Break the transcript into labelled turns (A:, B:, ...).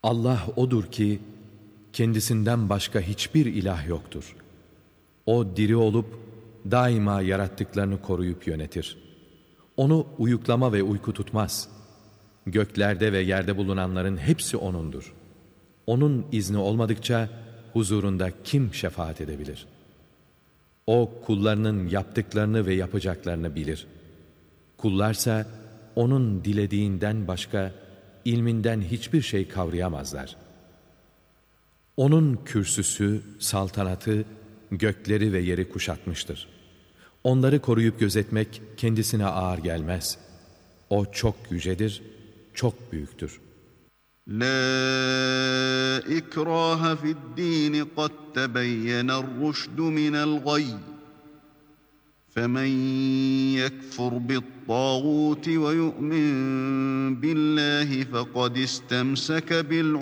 A: Allah odur ki, kendisinden başka hiçbir ilah yoktur. O diri olup, daima yarattıklarını koruyup yönetir. Onu uyuklama ve uyku tutmaz. Göklerde ve yerde bulunanların hepsi O'nundur. O'nun izni olmadıkça, huzurunda kim şefaat edebilir? O, kullarının yaptıklarını ve yapacaklarını bilir. Kullarsa, O'nun dilediğinden başka, ilminden hiçbir şey kavrayamazlar. O'nun kürsüsü, saltanatı, gökleri ve yeri kuşatmıştır. Onları koruyup gözetmek kendisine ağır gelmez. O çok yücedir, çok büyüktür.
B: La ikraha fi'd-din kad tebeyyena'r ruşdu minel gayy. فَمَنْ يَكْفُرْ بِالطَّاغُوتِ وَيُؤْمِنْ بِاللّٰهِ فَقَدِ اسْتَمْسَكَ بِالْعُرْوَةِ